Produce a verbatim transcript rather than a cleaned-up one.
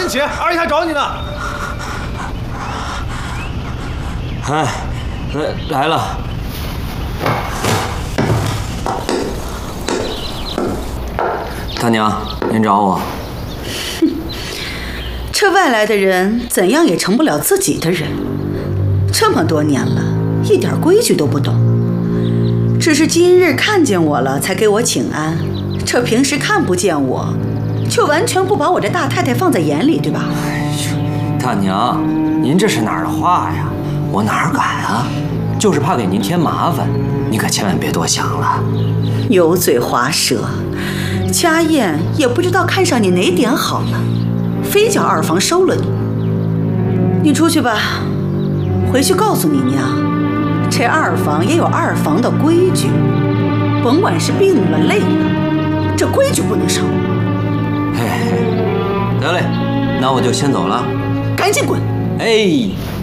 人起，二姨还找你呢。 哎，来来了。大娘，您找我？ 哼，这外来的人怎样也成不了自己的人。这么多年了，一点规矩都不懂。只是今日看见我了，才给我请安。这平时看不见我，就完全不把我这大太太放在眼里，对吧？ 哎呦，大娘，您这是哪儿的话呀？我哪儿敢啊？就是怕给您添麻烦，你可千万别多想了。 油嘴滑舌，家燕也不知道看上你哪点好了，非叫二房收了你。你出去吧，回去告诉你娘，这二房也有二房的规矩，甭管是病了累了，这规矩不能少。 嘿嘿，得嘞，那我就先走了。 赶紧滚！ 哎。